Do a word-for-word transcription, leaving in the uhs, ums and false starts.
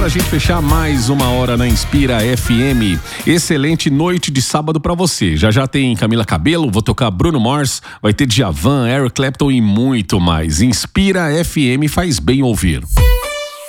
pra gente fechar mais uma hora na Inspira F M. Excelente noite de sábado pra você. Já já tem Camila Cabello, vou tocar Bruno Mars, vai ter Djavan, Eric Clapton e muito mais. Inspira F M, faz bem ouvir.